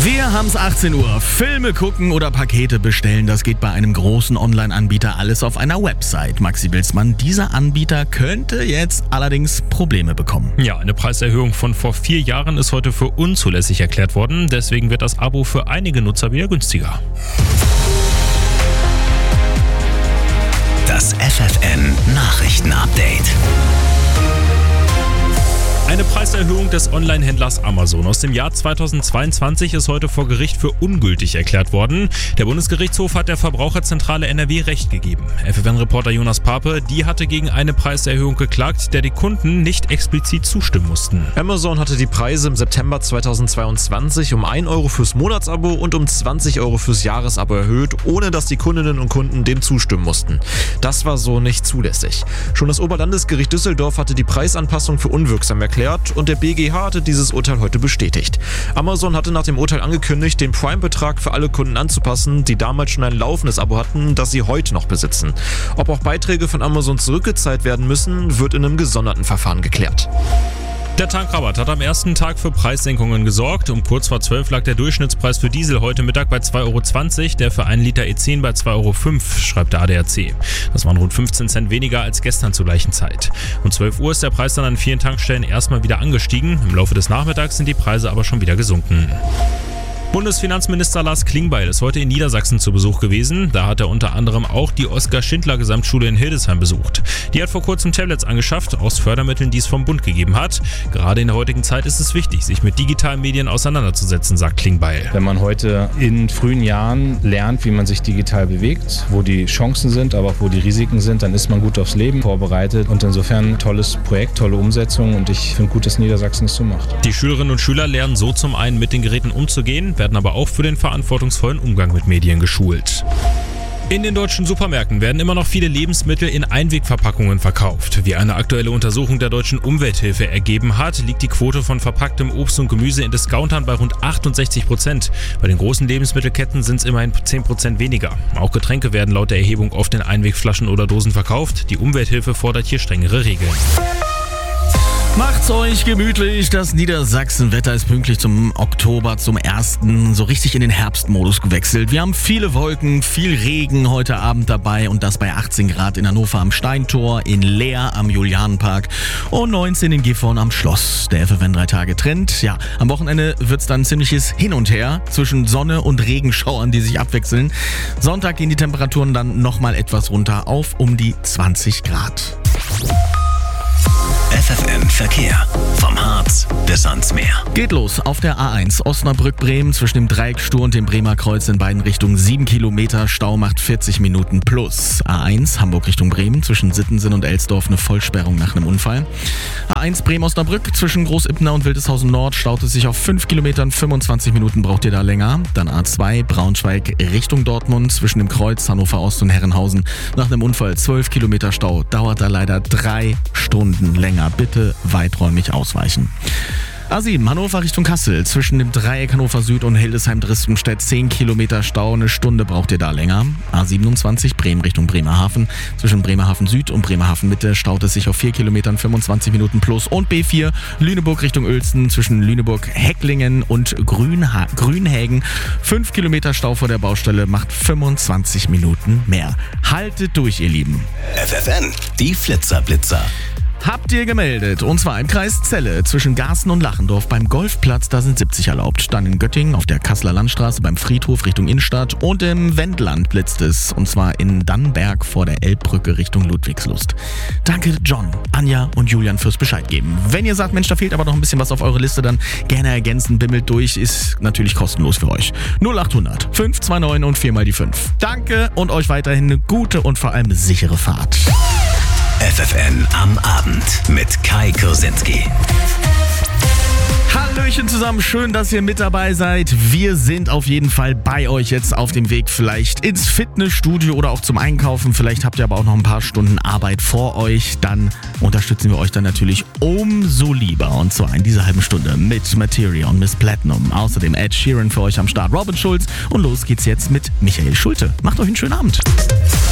Wir haben's 18 Uhr. Filme gucken oder Pakete bestellen, das geht bei einem großen Online-Anbieter alles auf einer Website. Maxi Wilsmann, dieser Anbieter könnte jetzt allerdings Probleme bekommen. Ja, eine Preiserhöhung von vor 4 Jahren ist heute für unzulässig erklärt worden. Deswegen wird das Abo für einige Nutzer wieder günstiger. Das FFN-Nachrichten-Update. Eine Preiserhöhung des Online-Händlers Amazon aus dem Jahr 2022 ist heute vor Gericht für ungültig erklärt worden. Der Bundesgerichtshof hat der Verbraucherzentrale NRW Recht gegeben. FFN-Reporter Jonas Pape, die hatte gegen eine Preiserhöhung geklagt, der die Kunden nicht explizit zustimmen mussten. Amazon hatte die Preise im September 2022 um 1 Euro fürs Monatsabo und um 20 Euro fürs Jahresabo erhöht, ohne dass die Kundinnen und Kunden dem zustimmen mussten. Das war so nicht zulässig. Schon das Oberlandesgericht Düsseldorf hatte die Preisanpassung für unwirksam erklärt und der BGH hatte dieses Urteil heute bestätigt. Amazon hatte nach dem Urteil angekündigt, den Prime-Betrag für alle Kunden anzupassen, die damals schon ein laufendes Abo hatten, das sie heute noch besitzen. Ob auch Beiträge von Amazon zurückgezahlt werden müssen, wird in einem gesonderten Verfahren geklärt. Der Tankrabatt hat am ersten Tag für Preissenkungen gesorgt. Um kurz vor 12 lag der Durchschnittspreis für Diesel heute Mittag bei 2,20 Euro, der für 1 Liter E10 bei 2,05 Euro, schreibt der ADAC. Das waren rund 15 Cent weniger als gestern zur gleichen Zeit. Um 12 Uhr ist der Preis dann an vielen Tankstellen erstmal wieder angestiegen. Im Laufe des Nachmittags sind die Preise aber schon wieder gesunken. Bundesfinanzminister Lars Klingbeil ist heute in Niedersachsen zu Besuch gewesen. Da hat er unter anderem auch die Oskar-Schindler-Gesamtschule in Hildesheim besucht. Die hat vor kurzem Tablets angeschafft, aus Fördermitteln, die es vom Bund gegeben hat. Gerade in der heutigen Zeit ist es wichtig, sich mit digitalen Medien auseinanderzusetzen, sagt Klingbeil. Wenn man heute in frühen Jahren lernt, wie man sich digital bewegt, wo die Chancen sind, aber auch wo die Risiken sind, dann ist man gut aufs Leben vorbereitet. Und insofern ein tolles Projekt, tolle Umsetzung und ich finde gut, dass Niedersachsen es so macht. Die Schülerinnen und Schüler lernen so zum einen mit den Geräten umzugehen, werden aber auch für den verantwortungsvollen Umgang mit Medien geschult. In den deutschen Supermärkten werden immer noch viele Lebensmittel in Einwegverpackungen verkauft. Wie eine aktuelle Untersuchung der Deutschen Umwelthilfe ergeben hat, liegt die Quote von verpacktem Obst und Gemüse in Discountern bei rund 68%. Bei den großen Lebensmittelketten sind es immerhin 10% weniger. Auch Getränke werden laut der Erhebung oft in Einwegflaschen oder Dosen verkauft. Die Umwelthilfe fordert hier strengere Regeln. Macht's euch gemütlich, das Niedersachsen-Wetter ist pünktlich zum Oktober, zum 1. so richtig in den Herbstmodus gewechselt. Wir haben viele Wolken, viel Regen heute Abend dabei und das bei 18 Grad in Hannover am Steintor, in Leer am Julianenpark und 19 in Gifhorn am Schloss. Der FFN 3-Tage-Trend. Ja, am Wochenende wird's dann ein ziemliches Hin und Her zwischen Sonne und Regenschauern, die sich abwechseln. Sonntag gehen die Temperaturen dann nochmal etwas runter auf um die 20 Grad. FFN Verkehr. Vom Harz bis ans Meer. Geht los auf der A1 Osnabrück-Bremen zwischen dem Dreieck Stur und dem Bremer Kreuz in beiden Richtungen 7 Kilometer, Stau macht 40 Minuten plus. A1 Hamburg Richtung Bremen zwischen Sittensen und Elsdorf eine Vollsperrung nach einem Unfall. A1 Bremen-Osnabrück zwischen Großippner und Wildeshausen Nord staut es sich auf 5 Kilometern, 25 Minuten braucht ihr da länger. Dann A2 Braunschweig Richtung Dortmund zwischen dem Kreuz Hannover Ost und Herrenhausen nach einem Unfall 12 Kilometer Stau, dauert da leider 3 Stunden länger. Bitte weiträumig ausweichen. A7 Hannover Richtung Kassel zwischen dem Dreieck Hannover Süd und Hildesheim-Dristenstedt 10 Kilometer Stau, eine Stunde braucht ihr da länger. A27 Bremen Richtung Bremerhaven zwischen Bremerhaven Süd und Bremerhaven Mitte staut es sich auf 4 Kilometern 25 Minuten plus und B4 Lüneburg Richtung Uelzen zwischen Lüneburg Hecklingen und Grünhägen 5 Kilometer Stau vor der Baustelle macht 25 Minuten mehr. Haltet durch, ihr Lieben. FFN, die Flitzer-Blitzer. Habt ihr gemeldet? Und zwar im Kreis Celle zwischen Garsten und Lachendorf beim Golfplatz, da sind 70 erlaubt. Dann in Göttingen auf der Kasseler Landstraße beim Friedhof Richtung Innenstadt und im Wendland blitzt es. Und zwar in Dannenberg vor der Elbbrücke Richtung Ludwigslust. Danke John, Anja und Julian fürs Bescheid geben. Wenn ihr sagt, Mensch, da fehlt aber noch ein bisschen was auf eure Liste, dann gerne ergänzen, bimmelt durch, ist natürlich kostenlos für euch. 0800 529 und 4 mal die 5. Danke und euch weiterhin eine gute und vor allem sichere Fahrt. FFN am Abend mit Kai Kursinski. Hallöchen zusammen, schön, dass ihr mit dabei seid. Wir sind auf jeden Fall bei euch jetzt auf dem Weg vielleicht ins Fitnessstudio oder auch zum Einkaufen. Vielleicht habt ihr aber auch noch ein paar Stunden Arbeit vor euch. Dann unterstützen wir euch dann natürlich umso lieber. Und zwar in dieser halben Stunde mit Materia und Miss Platinum. Außerdem Ed Sheeran für euch am Start, Robin Schulz. Und los geht's jetzt mit Michael Schulte. Macht euch einen schönen Abend.